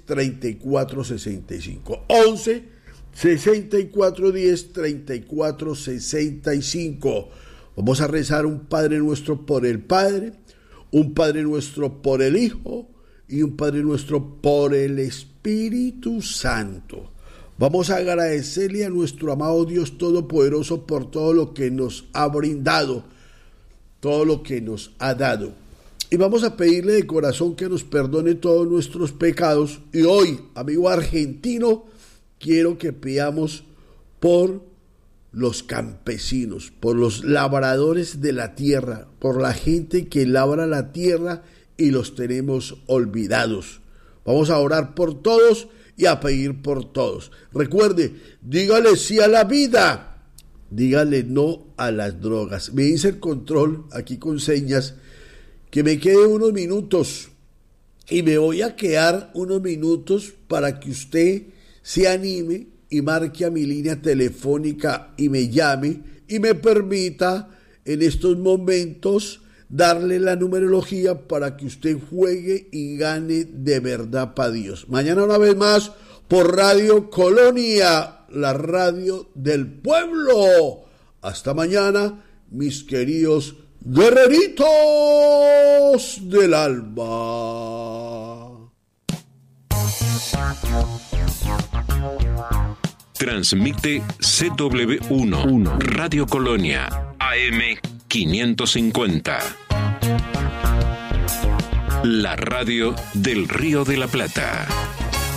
3465. 11 6410 3465. Vamos a rezar un Padre Nuestro por el Padre, un Padre Nuestro por el Hijo y un Padre Nuestro por el Espíritu Santo. Vamos a agradecerle a nuestro amado Dios Todopoderoso por todo lo que nos ha brindado, todo lo que nos ha dado. Y vamos a pedirle de corazón que nos perdone todos nuestros pecados. Y hoy, amigo argentino, quiero que pidamos por los campesinos, por los labradores de la tierra, por la gente que labra la tierra y los tenemos olvidados. Vamos a orar por todos y a pedir por todos. Recuerde, dígale sí a la vida, dígale no a las drogas. Me dice el control, aquí con señas, que me quede unos minutos y me voy a quedar unos minutos para que usted se anime y marque a mi línea telefónica y me llame y me permita en estos momentos darle la numerología para que usted juegue y gane de verdad para Dios. Mañana una vez más por Radio Colonia, la radio del pueblo. Hasta mañana, mis queridos guerreritos del alma. Transmite CW1 Radio Colonia AM 550. La radio del Río de la Plata.